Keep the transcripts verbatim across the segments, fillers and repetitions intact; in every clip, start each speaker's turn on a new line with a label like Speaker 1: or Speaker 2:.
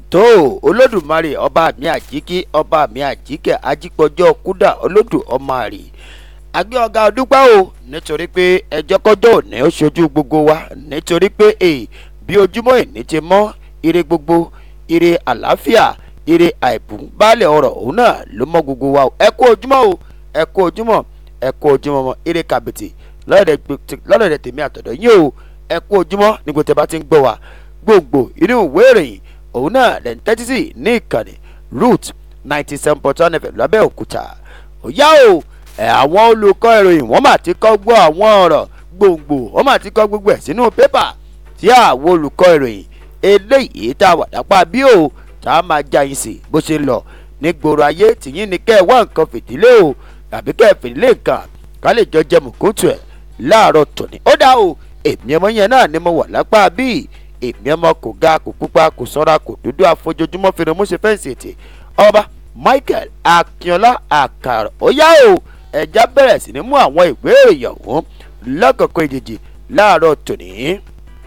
Speaker 1: tó olódùmarè ọba mi àjíkí ọba mi àjíkẹ́ ajípọ̀jọ́ kúdà olódù ọmọ àrè àgbẹ̀ ọ̀gá ọdúpẹ́ o nítorí pé ẹjọ́ kọjọ́ òní ó ṣojú gbogbo wa nítorí pé èè bí ojúmọ́ ìní ti mọ́ ire gbogbo ire àlàáfíà ire àìbùnbálẹ̀ ọ̀rọ̀ òun náà ló mọ́ gbogbo wa o ẹ kú ojúmọ́ o ẹ kú ojúmọ́ ẹ kú ojúmọ́ mọ́ ire kàbìtì lọ́dọ̀dẹ̀ tèmi àtọ̀dọ̀ yín o ẹ kú ojúmọ́ nígbà tí ẹ bá ti ń gbọ́ wa gbogbo inú ìwé ìròyìn òun náà lẹ́ ń tẹ́tí sí ní ìkànnì root ninety seven point one fm lábẹ́òkúta ó yá o ẹ̀ àwọn olùkọ́ ìròyìn wọ́n mà ti kọ́ gbọ́ àwọn ọ̀rọ̀ gbòǹgbò wọ́n mà ti kọ́ gbogbo ẹ̀ sínú pépà tí àwọn olùkọ́ ìròyìn eléyìí tá a wà lápá bí o tá a máa já yín sí bó ṣe lọ ní gbòòrò ayé tìyín ni kẹ́ ẹ wá nǹkan fìdílé o tàbí kẹ́ ẹ fìdílé nǹkan ká lè jọ jẹ mùkútù ẹ̀ láàárọ̀ tòní ó dá o èmi ọmọ yẹn náà ni mo wà lápá bíi èmi ọmọ kò ga kò pupa kò sanra kò dúdú àfojoojúmọ́ fèrè múṣe fẹ́ǹsì ètè ọba Michael Akínọlá Àkàrà ó yá o ẹja bẹ̀rẹ̀ sí ni mú àwọn ìwé ìròyìn ọ̀hún lọ́kọ̀ọ̀kan ìjèjì láàárọ̀ tòní.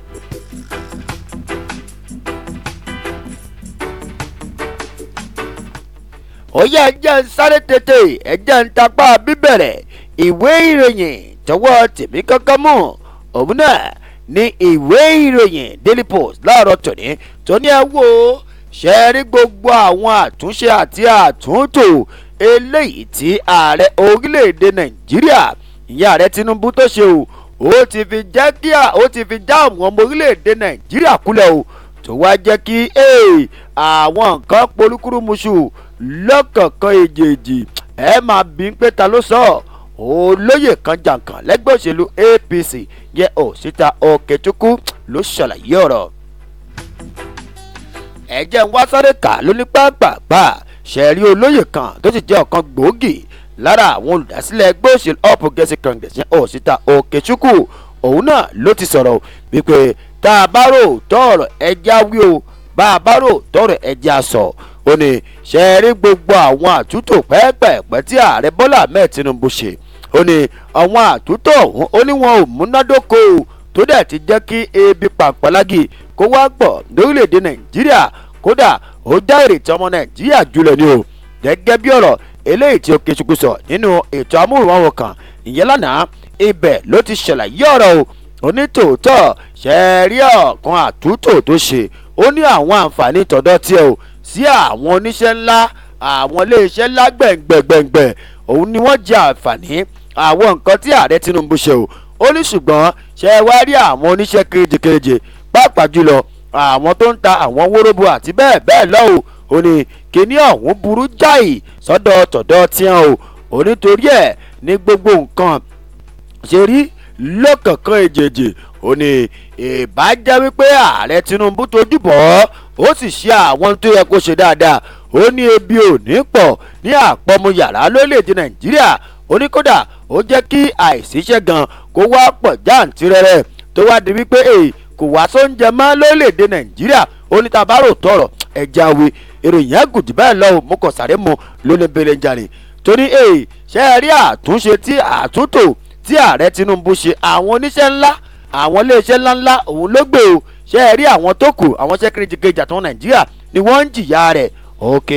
Speaker 1: ó yá ẹjẹ́ ń sáré tètè ẹjẹ́ ń tapá bíbẹ̀rẹ̀ ìwé ìròyìn tọwọ́ tèmi kankan mú òun náà ní ìwé ìròyìn Daily Post láàárọ̀ tòní tó ní ẹ wò ó ṣe rí gbogbo àwọn àtúnṣe àti àtúntò eléyìí tí ààrẹ orílẹ̀-èdè Nàìjíríà ìyá ààrẹ Tinubu tó ṣe o ó ti fi jẹ́ kí ó ti fi já àwọn ọmọ orílẹ̀-èdè Nàìjíríà kulẹ̀ o tó wá jẹ́ kí àwọn nǹkan polúkúrúmuṣu lọ́kọ̀ọ̀kan èjèèjì ẹ máa bí pé ta ló sọ olóyè kan jàǹkàn lẹ́gbẹ́ òṣèlú A P C yẹ Òsítà Òkèchukwu ló ṣàlàyé ọ̀rọ̀ ẹ̀jẹ̀ ń wá sáré kà ló ní pàápàá ṣẹ̀rí olóyè kan tó sì jẹ́ ọ̀kan gbòógì lára àwọn olùdásílẹ̀ ẹgbẹ́ òṣèlú All Progressives Congress yẹn Òsítà Òkèchukwu òun náà ló ti sọ̀rọ̀ wípé tá a bá rò tọ̀rọ̀ ẹja wí o bá a bá rò tọ̀rọ̀ ẹja sọ ó ní ṣẹ̀rí gbogbo àwọn àtúntò pẹ́ẹ́pẹ́ẹ́pẹ́ tí ààrẹ Bọ́lá Ahmed Tinubu ṣe ó ní àwọn àtúntò ọ̀hún ó ní wọn ò múnádóko tó dẹ̀ ti jẹ́ kí ebi pàpàlágì kó wá gbọ̀ lórílẹ̀‐èdè Nàìjíríà kódà ó já ìrètí ọmọ Nàìjíríà jùlọ ni o gẹ́gẹ́ bí ọ̀rọ̀ eléyìí tí Òkèchukwu sọ nínú ètò amóhùnmáwòrán kan ìyẹn lánàá ibẹ̀ ló ti ṣàlàyé ọ̀rọ̀ o onítòótọ́ ṣẹ́ẹ́rí ọ̀kan àtúntò tó ṣe ó ní àwọn àǹfààní tọ̀dọ̀ tiẹ̀ o sí àwọn oníṣẹ́ ńlá àwọn iléeṣẹ́ ńlá gbẹ̀ngbẹ̀ngbẹ̀ òun ni wọ́n jẹ àǹfààní àwọn nǹkan tí ààrẹ Tinubu ṣe o ó ní ṣùgbọ́n ṣe wá rí àwọn oníṣẹ́ kéréje-kéréje pàápàá jùlọ àwọn tó ń ta àwọn wóróbo àti bẹ́ẹ̀ bẹ́ẹ̀ lọ o ó ní kíní ọ̀hún burú jáì sọ́dọ̀ tọ̀dọ̀ tiẹ̀ o ó nítorí ẹ̀ ní gbogbo nǹkan ṣe rí lọ́kọ̀ọ̀kan èjèèjì ó ní ìbájá wípé ààrẹ Tinubu tójú bọ̀ ó sì ṣe àwọn tó yẹ kó ṣe dáadáa ó ní ebi ò ní pọ̀ ní àpọ̀mù yàrá lórílẹ̀‐èdè Nàìjíríà ó ní kódà ó jẹ́ kí àìsíṣẹ́ gan kó wá pọ̀ jáǹtirẹrẹ tó wá di wípé èyí kò wá sóúnjẹ mọ́ lórílẹ̀‐èdè Nàìjíríà ó ní tabárò tọrọ ẹja we ìròyìn ẹ̀gùdì bẹ́ẹ̀ lọ́wọ́ mo kàn sáré mu lónìí bẹ̀rẹ̀ jàre torí èyí ṣe é rí àtúnṣe tí àtúntò tí ààrẹ Tinubu ṣe àwọn oníṣẹ́ ńlá àwọn iléeṣẹ́ ńláńlá òun ló gbé o ṣe é rí àwọn tó kù àwọn ṣẹ́kìrìjìkejì àtàwọn Nàìjíríà ni wọ́n ń jìyà rẹ̀ òkè